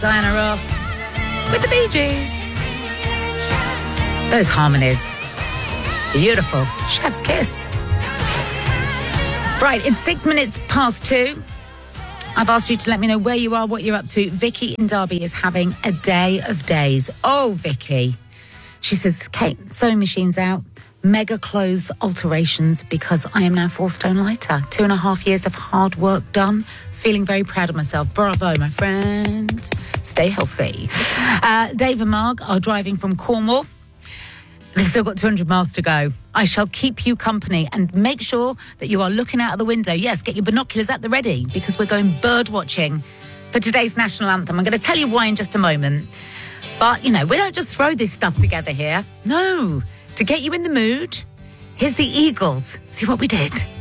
Diana Ross with the Bee Gees. Those harmonies. Beautiful. Chef's kiss. Right, it's 6 minutes past 2. I've asked you to let me know where you are, what you're up to. Vicky in Derby is having a day of days. Oh, Vicky. She says, Kate, sewing machine's out. Mega clothes alterations because I am now 4 stone lighter. 2.5 years of hard work done. Feeling very proud of myself. Bravo, my friend. Stay healthy. Dave and Marg are driving from Cornwall. They've still got 200 miles to go. I shall keep you company and make sure that you are looking out of the window. Yes, get your binoculars at the ready because we're going bird watching for today's national anthem. I'm going to tell you why in just a moment. But, you know, we don't just throw this stuff together here. No. To get you in the mood, here's the Eagles. See what we did?